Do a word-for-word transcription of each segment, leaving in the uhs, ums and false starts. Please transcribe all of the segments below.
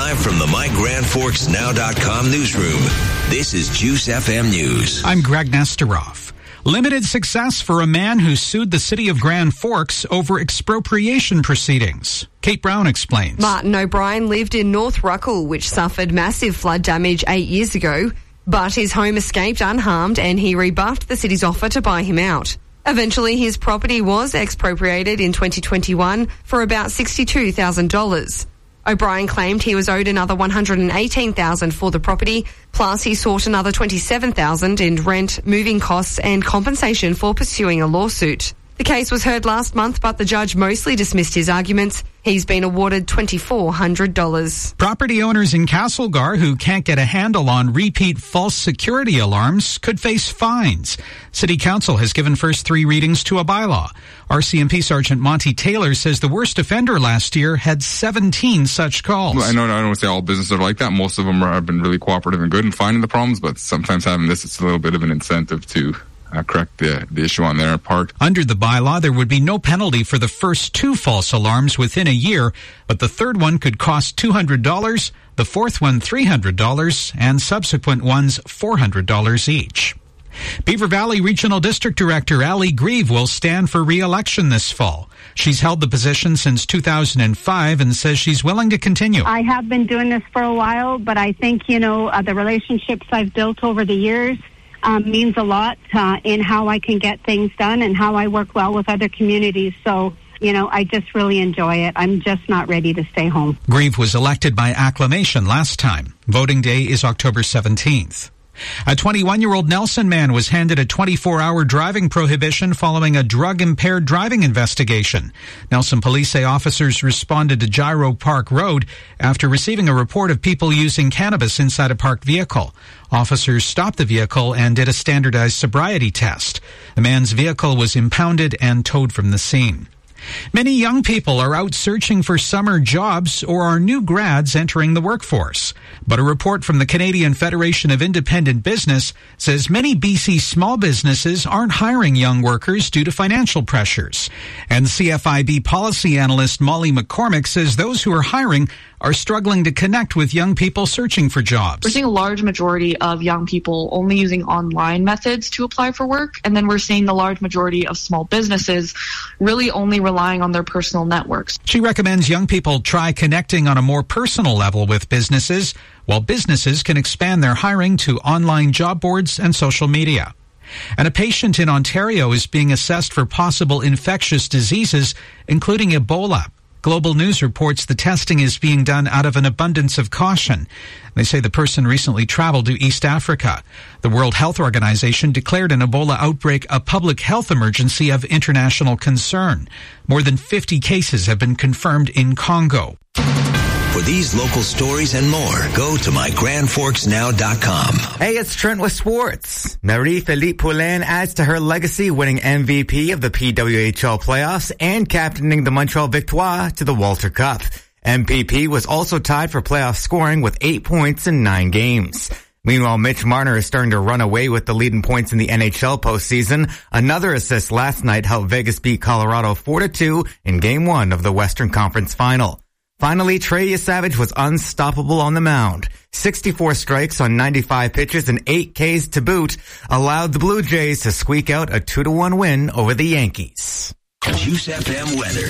Live from the My Grand Forks Now dot com newsroom, this is Juice F M News. I'm Greg Nesteroff. Limited success for a man who sued the city of Grand Forks over expropriation proceedings. Kate Brown explains. Martin O'Brien lived in North Ruckle, which suffered massive flood damage eight years ago, but his home escaped unharmed and he rebuffed the city's offer to buy him out. Eventually, his property was expropriated in twenty twenty-one for about sixty-two thousand dollars. O'Brien claimed he was owed another one hundred eighteen thousand dollars for the property, plus he sought another twenty-seven thousand dollars in rent, moving costs and compensation for pursuing a lawsuit. The case was heard last month, but the judge mostly dismissed his arguments. He's been awarded two thousand four hundred dollars. Property owners in Castlegar who can't get a handle on repeat false security alarms could face fines. City Council has given first three readings to a bylaw. R C M P Sergeant Monty Taylor says the worst offender last year had seventeen such calls. I know I don't want to say all businesses are like that. Most of them are, have been really cooperative and good in finding the problems, but sometimes having this, it's a little bit of an incentive to Uh, correct the, the issue on their part. Under the bylaw, there would be no penalty for the first two false alarms within a year, but the third one could cost two hundred dollars, the fourth one three hundred dollars, and subsequent ones four hundred dollars each. Beaver Valley Regional District Director Ali Grieve will stand for re-election this fall. She's held the position since two thousand five and says she's willing to continue. I have been doing this for a while, but I think, you know, uh, the relationships I've built over the years Um, means a lot uh, in how I can get things done and how I work well with other communities. So, you know, I just really enjoy it. I'm just not ready to stay home. Grieve was elected by acclamation last time. Voting day is October seventeenth. A twenty-one-year-old Nelson man was handed a twenty-four hour driving prohibition following a drug-impaired driving investigation. Nelson police say officers responded to Gyro Park Road after receiving a report of people using cannabis inside a parked vehicle. Officers stopped the vehicle and did a standardized sobriety test. The man's vehicle was impounded and towed from the scene. Many young people are out searching for summer jobs or are new grads entering the workforce. But a report from the Canadian Federation of Independent Business says many B C small businesses aren't hiring young workers due to financial pressures. And C F I B policy analyst Molly McCormick says those who are hiring are struggling to connect with young people searching for jobs. We're seeing a large majority of young people only using online methods to apply for work, and then we're seeing the large majority of small businesses really only relying on their personal networks. She recommends young people try connecting on a more personal level with businesses, while businesses can expand their hiring to online job boards and social media. And a patient in Ontario is being assessed for possible infectious diseases, including Ebola. Global News reports the testing is being done out of an abundance of caution. They say the person recently traveled to East Africa. The World Health Organization declared an Ebola outbreak a public health emergency of international concern. More than fifty cases have been confirmed in Congo. For these local stories and more, go to my grand forks now dot com. Hey, it's Trent with sports. Marie-Philippe Poulin adds to her legacy, winning M V P of the P W H L playoffs and captaining the Montreal Victoire to the Walter Cup. M V P was also tied for playoff scoring with eight points in nine games. Meanwhile, Mitch Marner is starting to run away with the lead in points in the N H L postseason. Another assist last night helped Vegas beat Colorado four to two in game one of the Western Conference Final. Finally, Trey Savage was unstoppable on the mound. sixty-four strikes on ninety-five pitches and eight Ks to boot allowed the Blue Jays to squeak out a two to one win over the Yankees. Juice F M weather.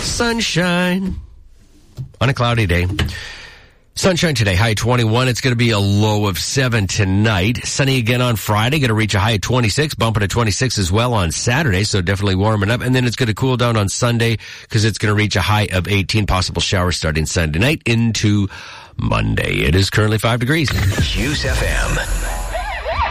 Sunshine on a cloudy day. Sunshine today, high twenty-one. It's going to be a low of seven tonight. Sunny again on Friday, going to reach a high of twenty-six, bumping to twenty-six as well on Saturday, so definitely warming up. And then it's going to cool down on Sunday because it's going to reach a high of eighteen, possible showers starting Sunday night into Monday. It is currently five degrees. Juice F M.